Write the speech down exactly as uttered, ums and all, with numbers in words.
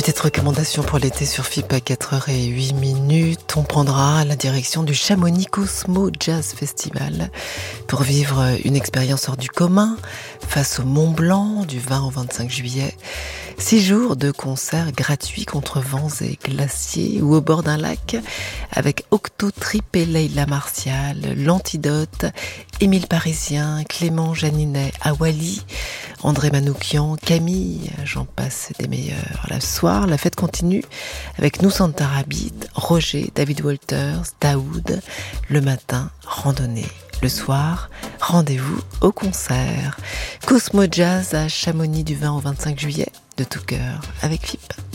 Petite recommandation pour l'été sur F I P à quatre heures zéro huit minutes. On prendra la direction du Chamonix Cosmo Jazz Festival pour vivre une expérience hors du commun face au Mont Blanc du vingt au vingt-cinq juillet. Six jours de concerts gratuits contre vents et glaciers ou au bord d'un lac avec Octotrip et Leila Martial, L'Antidote, Émile Parisien, Clément Janinet, Awali, André Manoukian, Camille, j'en passe des meilleurs. Le soir, la fête continue avec Nous Santa Rabbit, Roger, David Walters, Daoud. Le matin, randonnée. Le soir, rendez-vous au concert. Cosmo Jazz à Chamonix du vingt au vingt-cinq juillet, de tout cœur avec F I P.